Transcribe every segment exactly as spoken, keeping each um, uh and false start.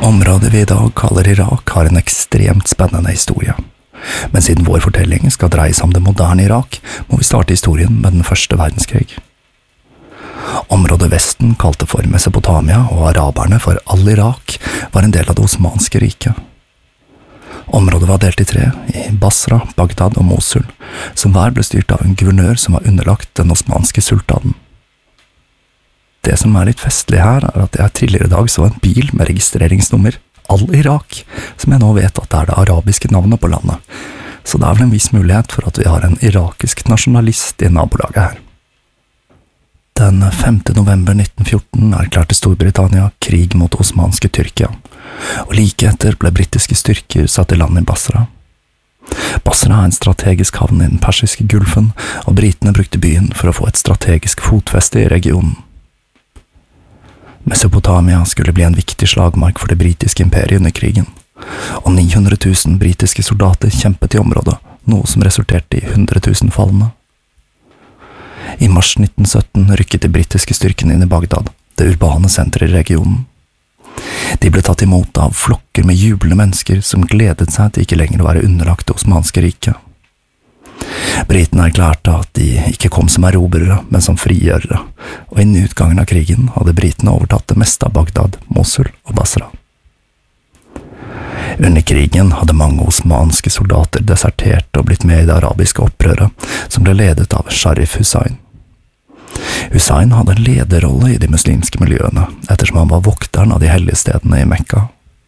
Området vi i dag kaller Irak har en ekstremt spennende historie. Men siden vår fortelling skal dreie seg om det moderne Irak, må vi starte historien med den første verdenskrig. Området Vesten, kalte for Mesopotamia og araberne for Al-Irak, var en del av det osmanske riket. Området var delt i tre, i Basra, Bagdad og Mosul, som hver ble styrt av en guvernør som var underlagt den osmanske sultanen. Det som er litt festlig her, er at jeg tidligere i dag så en bil med registreringsnummer Al-Irak, som jeg nå vet at er det arabiske navnet på landet, så det er vel en viss mulighet for at vi har en irakisk nasjonalist i nabolaget her. Den femte november nitten fjorten erklærte Storbritannia krig mot osmanske Tyrkia, og like etter ble britiske styrker satt i land i Basra. Basra er en strategisk havn i den persiske gulfen, og britene brukte byen for å få et strategisk fotfeste i regionen. Mesopotamia skulle bli en viktig slagmark for det britiske imperiet under krigen, og ni hundre tusen britiske soldater kjempet i området, noe som resulterte i hundre tusen falne. I mars nitten sytten rykket de britiske styrkene inn i Bagdad, det urbane senteret i regionen. De ble tatt imot av flokker med jublende mennesker som gledet seg til ikke lenger å være underlagt det osmanske riket. Britene erklærte at de ikke kom som erobrere, men som frigjørere, og innen utgangen av krigen hadde britene overtatt det meste av Bagdad, Mosul og Basra. Under krigen hadde mange osmanske soldater desertert og blitt med i det arabiske opprøret, som ble ledet av Sharif Hussain. Hussain hadde en lederrolle i de muslimske miljøene, ettersom han var vokteren av de hellige stedene i Mekka.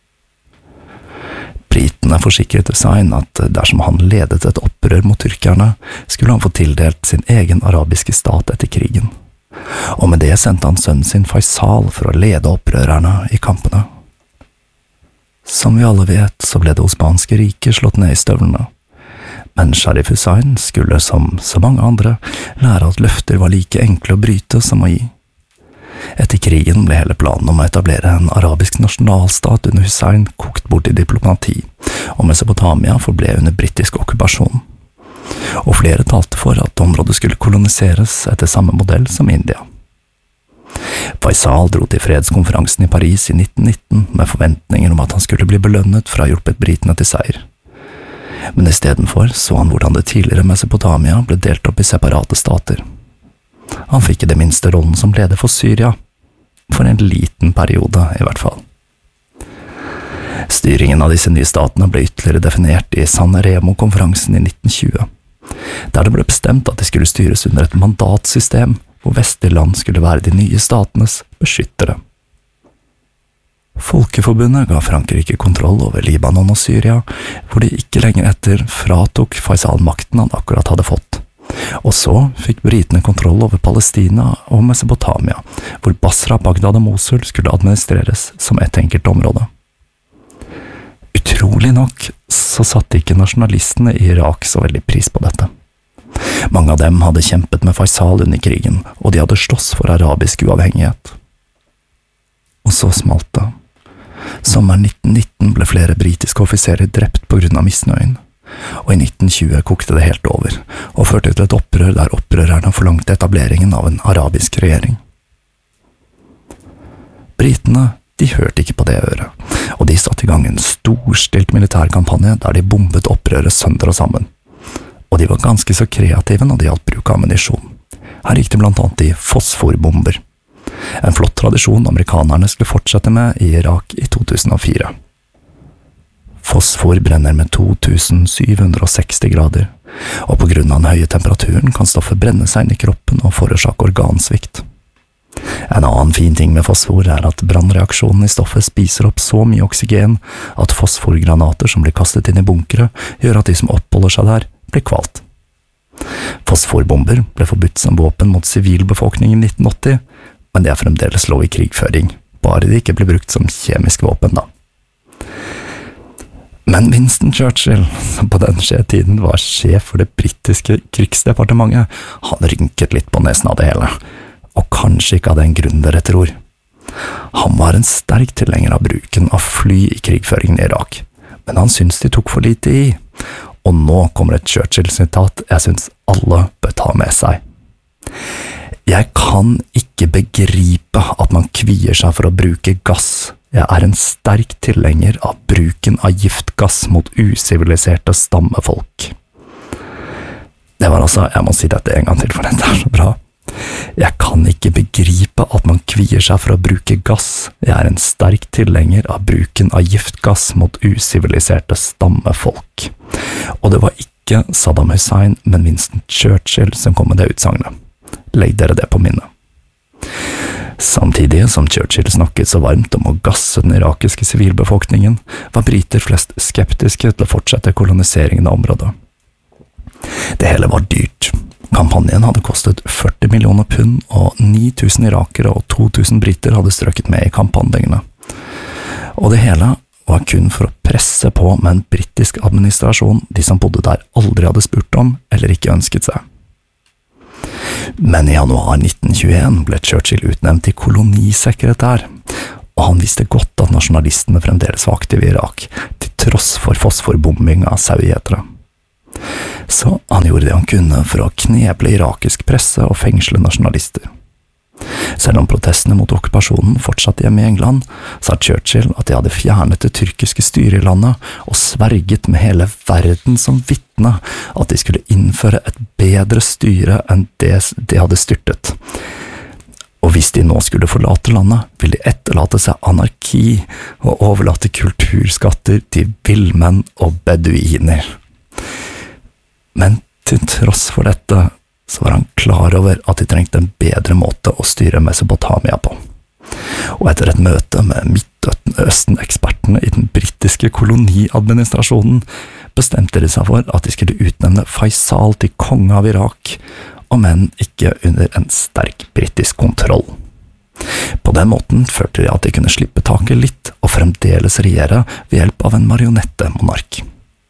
Britene forsikret Hussain at dersom han ledet et opprør mot tyrkerne, skulle han få tildelt sin egen arabiske stat etter krigen, og med det sendte han sønnen sin Faisal for å lede opprørerne i kampene. Som vi alle vet, så ble det osmanske riket slått ned i støvlene, men Sharif Hussain skulle, som så mange andre, lære at løfter var like enkle å bryte som å gi. Etter krigen ble hele planen om å etablere en arabisk nasjonalstat under Hussain kokt bort i diplomati, og Mesopotamia forble under britisk okkupasjon. Og flere talte for at området skulle koloniseres etter samme modell som India. Faisal dro til fredskonferansen i Paris i nitten nitten med forventninger om at han skulle bli belønnet for å ha hjulpet britene til seier. Men i stedet for så han hvordan det tidligere Mesopotamia ble delt opp i separate stater. Han fikk i det minste rollen som leder for Syria, for en liten periode i hvert fall. Styringen av disse nye statene ble ytterligere definert i San Remo-konferansen i nitten tjue, der det ble bestemt at de skulle styres under et mandatsystem, hvor vestlige land skulle være de nye statenes beskyttere. Folkeforbundet ga Frankrike kontroll over Libanon og Syria, hvor de ikke lenger etter fratok Faisal makten han akkurat hadde fått. Og så fikk britene kontroll over Palestina og Mesopotamia, hvor Basra, Bagdad og Mosul skulle administreres som ett enkelt område. Utrolig nok så satte ikke nasjonalistene i Irak så veldig pris på dette. Mange av dem hadde kjempet med Faisal under krigen, og de hadde slåss for arabisk uavhengighet. Og så smalt det. Sommeren nitten nitten ble flere britiske offiserer drept på grunn av misnøyen, og i nitten tjue kokte det helt over, og førte til et opprør der opprørerne forlangte etableringen av en arabisk regjering. Britene, de hørte ikke på det øret, og de satte i gang en storstilt militærkampanje der de bombet opprøret sønder og sammen. Og de var ganske så kreative når det gjaldt bruk av ammunisjon. Her gikk det blant annet i fosforbomber. En flott tradisjon amerikanerne skulle fortsette med i Irak i to tusen og fire. Fosfor brenner med to tusen syv hundre og seksti grader, og på grunn av den høye temperaturen kan stoffet brenne seg inn i kroppen og forårsake organsvikt. En annen fin ting med fosfor er at brannreaksjonen i stoffet spiser opp så mye oksygen at fosforgranater som blir kastet inn i bunkere gjør at de som oppholder seg der blir kvalt. Fosforbomber ble forbudt som våpen mot sivilbefolkningen i nitten åtti, men det er fremdeles lov i krigføring, bare det ikke blir brukt som kjemisk våpen da. Men Winston Churchill, som på den tiden var sjef for det britiske krigsdepartementet, han rynket litt på nesen av det hele, og kanskje ikke av den grunn dere tror. Han var en sterk tilhenger av bruken av fly i krigføringen i Irak, men han syntes de tok for lite i, og nå kommer et Churchill-sitat jeg synes alle bør ta med seg. Jeg kan ikke begripe at man kvier seg for å bruke gass, Jeg er en sterk tilhenger av bruken av giftgass mot usiviliserte stammefolk. Det var altså, jeg må si dette en gang til, for dette er så bra. Jeg kan ikke begripe at man kvier seg for å bruke gass. Jeg er en sterk tilhenger av bruken av giftgass mot usiviliserte stammefolk. Og det var ikke Saddam Hussein, men Winston Churchill som kom med det utsagnet. Legg dere det på minnet. Samtidig som Churchill snakket så varmt om å gasse den irakiske sivilbefolkningen, var briter flest skeptiske til å fortsette koloniseringen av området. Det hele var dyrt. Kampanjen hadde kostet førti millioner pund, og ni tusen irakere og to tusen briter hadde strøket med i kampanjene. Og det hele var kun for å presse på med en britisk administrasjon de som bodde der aldri hadde spurt om eller ikke ønsket seg. Men i januar nitten tjueen ble Churchill utnevnt til kolonisekretær, og han visste godt at nasjonalistene fremdeles var aktive i Irak, til tross for fosforbombing av sauegjetere. Så han gjorde det han kunne for å kneble irakisk presse og fengsle nasjonalister. Selv om protestene mot okkupasjonen fortsatte hjemme i England, sa Churchill at de hadde fjernet det tyrkiske styret i landet og sverget med hele verden som vitne at de skulle innføre et bedre styre enn det de hadde styrtet. Og hvis de nå skulle forlate landet, ville de etterlate seg anarki og overlate kulturskatter til villmenn og beduiner. Men til tross for dette, så var han klar over at de trengte en bedre måte å styre Mesopotamia på. Og etter et møte med Midtøsten-ekspertene i den britiske koloniadministrasjonen, bestemte de seg for at de skulle utnevne Faisal til konge av Irak, om enn ikke under en sterk britisk kontroll. På den måten følte de at de kunne slippe taket litt og fremdeles regjere ved hjelp av en marionettemonark.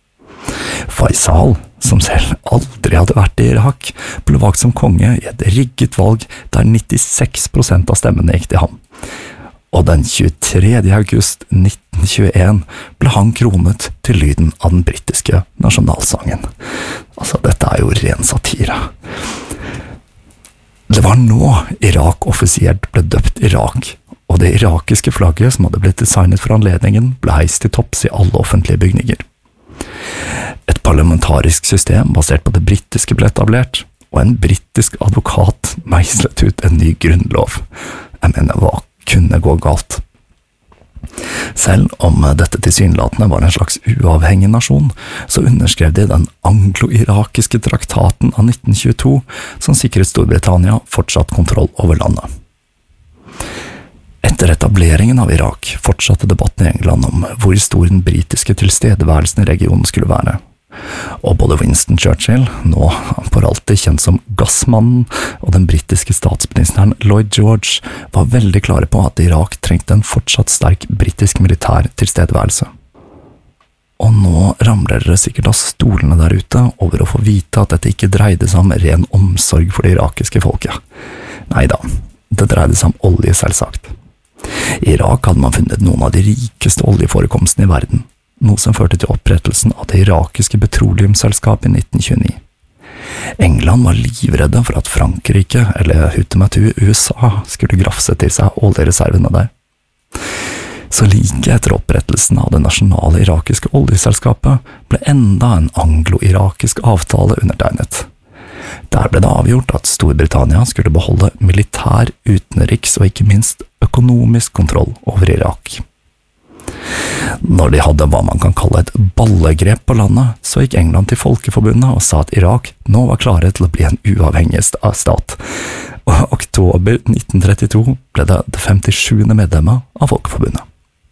Faisal, som selv aldri hadde vært i Irak, ble valgt som konge i et rigget valg der nittiseks prosent av stemmene gikk til ham. Og den tjuetredje august nitten tjueen ble han kronet til lyden av den britiske nasjonalsangen. Altså, dette er jo ren satire. Det var nå Irak offisielt ble døpt Irak, og det irakiske flagget som hadde blitt designet for anledningen ble heist til topps i alle offentlige bygninger. Et parlamentarisk system basert på det britiske ble etablert, og en britisk advokat meislet ut en ny grunnlov. Jeg mener, hva kunne gå galt? Selv om dette tilsynelatende var en slags uavhengig nasjon, så underskrev de den anglo-irakiske traktaten av nitten tjueto, som sikret Storbritannia fortsatt kontroll over landet. Etter etableringen av Irak fortsatte debatten i England om hvor stor den britiske tilstedeværelsen i regionen skulle være. Og både Winston Churchill, nå for alltid kjent som gassmannen, og den britiske statsministeren Lloyd George var veldig klare på at Irak trengte en fortsatt sterk britisk militær tilstedeværelse. Og nå ramler dere sikkert av stolene der ute over å få vite at dette ikke dreide seg om ren omsorg for det irakiske folket. Neida, det dreide seg om olje selvsagt. I Irak hadde man funnet noen av de rikeste oljeforekomstene i verden, noe som førte til opprettelsen av det irakiske petroleumsselskapet i nitten tjueni. England var livredde for at Frankrike, eller Hutematu U S A, skulle grafse til seg oljereservene der. Så like etter opprettelsen av det nasjonale irakiske oljeselskapet ble enda en anglo-irakisk avtale undertegnet. Der ble det avgjort at Storbritannia skulle beholde militær, utenriks og ikke minst økonomisk kontroll over Irak. Når de hadde hva man kan kalle et ballegrep på landet, så gikk England til Folkeforbundet og sa at Irak nå var klare til å bli en uavhengig stat. Og i oktober nitten trettito ble det det femtisjuende medlemmet av Folkeforbundet.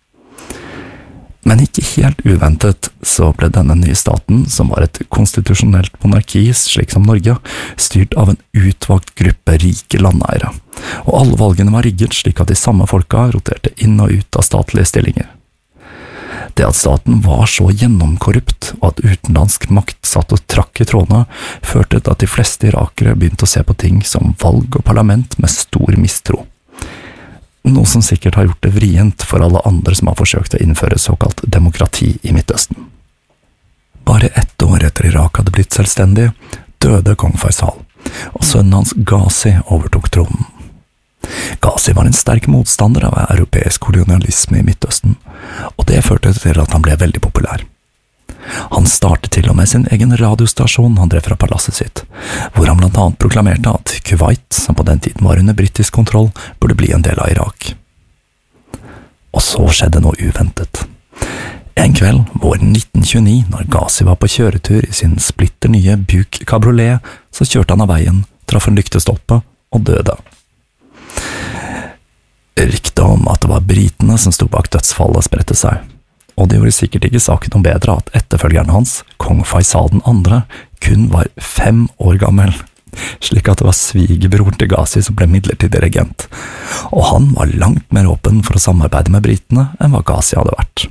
Men ikke helt uventet så ble denne nye staten, som var et konstitusjonelt monarki slik som Norge, styrt av en utvalgt gruppe rike landeiere, og alle valgene var rigget slik at de samme folka roterte inn og ut av statlige stillinger. Det at staten var så gjennomkorrupt, og at utenlandsk makt satt og trakk i trådene, førte til at de fleste irakere begynte å se på ting som valg og parlament med stor mistro. Noe som sikkert har gjort det vrient for alle andre som har forsøkt å innføre såkalt demokrati i Midtøsten. Bare ett år etter Irak hadde blitt selvstendig, døde kong Faisal, og sønnen hans Ghazi overtok tronen. Ghazi var en sterk motstander av europeisk kolonialisme i Midtøsten, og det førte til at han ble veldig populær. Han startet til og med sin egen radiostasjon han drev fra palasset sitt, hvor han blant annet proklamerte at Kuwait, som på den tiden var under britisk kontroll, burde bli en del av Irak. Og så skjedde noe uventet. En kveld, våren nitten tjueni, når Ghazi var på kjøretur i sin splitter nye Buick Cabriolet, så kjørte han av veien, traff en lyktestolpe og døde. Ryktet om at det var britene som sto bak dødsfallet spredte seg, og det gjorde sikkert ikke saken noe bedre at etterfølgeren hans, kong Faisal den andre, kun var fem år gammel, slik at det var svigerbror til Ghazi som ble midlertidig regent, og han var langt mer åpen for å samarbeide med britene enn hva Ghazi hadde vært.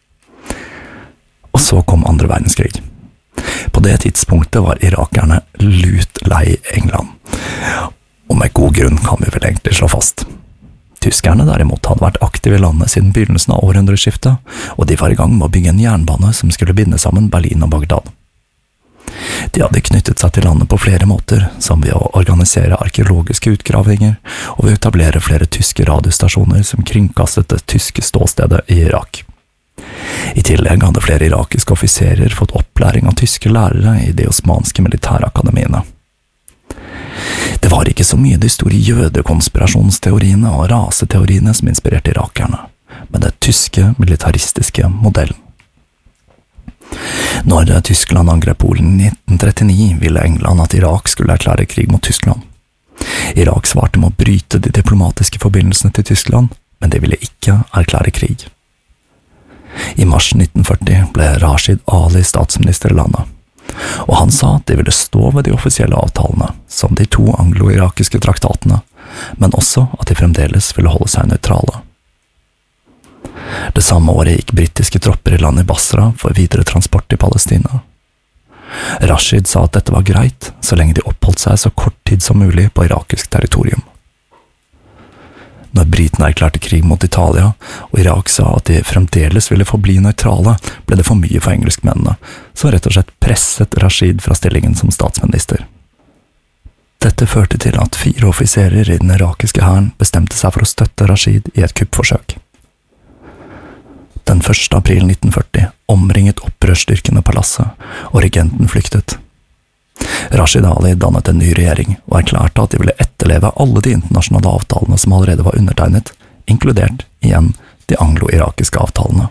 Og så kom andre verdenskrig. På det tidspunktet var irakerne lut lei England, og med god grunn kan vi vel egentlig slå fast. Tyskerne derimot hadde vært aktive i landet siden begynnelsen av århundreskiftet, og de var i gang med å bygge en jernbane som skulle binde sammen Berlin og Bagdad. De hadde knyttet seg til landet på flere måter, som ved å organisere arkeologiske utgravinger og ved å etablere flere tyske radiostasjoner som kringkastet det tyske ståstedet i Irak. I tillegg hadde flere irakiske offiserer fått opplæring av tyske lærere i de osmanske militærakademiene. Det var ikke så mye de store jødekonspirasjonsteoriene og raseteoriene som inspirerte irakerne, men den tyske militaristiske modellen. Når Tyskland angrep Polen i nitten trettini, ville England at Irak skulle erklære krig mot Tyskland. Irak svarte med å bryte de diplomatiske forbindelsene til Tyskland, men de ville ikke erklære krig. I mars nitten førti ble Rashid Ali statsminister i landet, og han sa at de ville stå ved de offisielle avtalene, som de to anglo-irakiske traktatene, men også at de fremdeles ville holde seg nøytrale. Det samme året gikk britiske tropper i land i Basra for videre transport til Palestina. Rashid sa at dette var greit, så lenge de oppholdt seg så kort tid som mulig på irakisk territorium. Når britene erklærte krig mot Italia, og Irak sa at de fremdeles ville forbli nøytrale, ble det for mye for engelskmennene, som rett og slett presset Rashid fra stillingen som statsminister. Dette førte til at fire offiserer i den irakiske hæren bestemte seg for å støtte Rashid i et kuppforsøk. Den første april nitten førti omringet opprørsstyrkene palasset, og regenten flyktet. Rashid Ali dannet en ny regjering og erklærte at de ville etterleve alle de internasjonale avtalene som allerede var undertegnet, inkludert igjen de anglo-irakiske avtalene.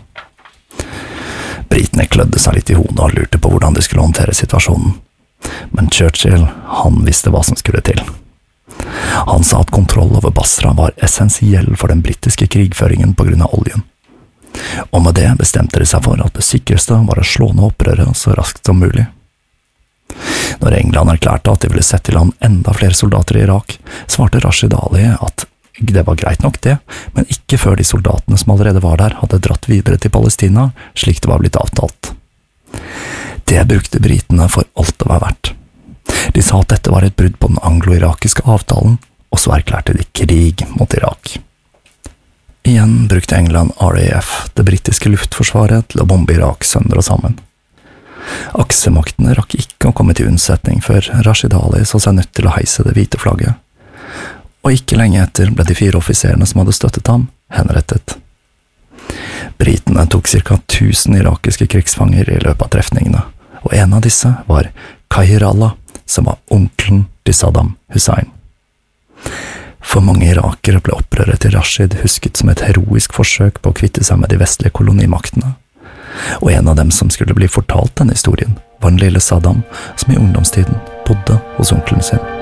Britene klødde seg litt i hodet og lurte på hvordan de skulle håndtere situasjonen, men Churchill, han visste hva som skulle til. Han sa at kontroll over Basra var essensiell for den britiske krigføringen på grunn av oljen. Og med det bestemte de seg for at det sikreste var å slå ned opprøret så raskt som mulig. Når England erklærte at de ville sette i land enda flere soldater i Irak, svarte Rashid Ali at det var greit nok det, men ikke før de soldatene som allerede var der hadde dratt videre til Palestina, slik det var blitt avtalt. Det brukte britene for alt det var verdt. De sa at dette var et brudd på den anglo-irakiske avtalen, og så erklærte de krig mot Irak. Igjen brukte England R A F, det britiske luftforsvaret, til å bombe Irak sønder og sammen. Aksemaktene rakk ikke å komme til unnsetning før Rashid Ali så seg nødt til å heise det hvite flagget, og ikke lenge etter ble de fire offiserene som hadde støttet ham, henrettet. Britene tok ca. tusen irakiske krigsfanger i løpet av trefningene, og en av disse var Kahir Allah, som var onkelen til Saddam Hussein. For mange irakere ble opprøret til Rashid husket som et heroisk forsøk på å kvitte seg med de vestlige kolonimaktene, og en av dem som skulle bli fortalt denne historien var den lille Saddam, som i ungdomstiden bodde hos onkelen sin.